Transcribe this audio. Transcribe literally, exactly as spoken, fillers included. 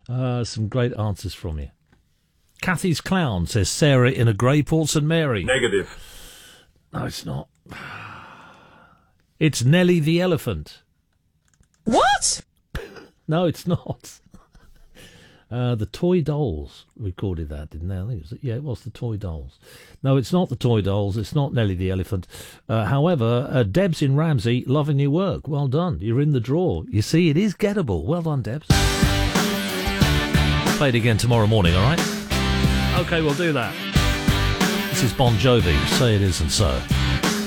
Uh, some great answers from you. Kathy's Clown says Sarah in a grey Port St Mary. Negative. No, it's not. It's Nelly the Elephant. What? No, it's not. Uh, the Toy Dolls recorded that, didn't they? I think it was, yeah, it was the Toy Dolls. No, it's not the Toy Dolls. It's not Nelly the Elephant. Uh, however, uh, Debs in Ramsey, loving your work. Well done. You're in the draw. You see, it is gettable. Well done, Debs. Play it again tomorrow morning, all right? Okay, we'll do that. This is Bon Jovi. Say It Isn't So.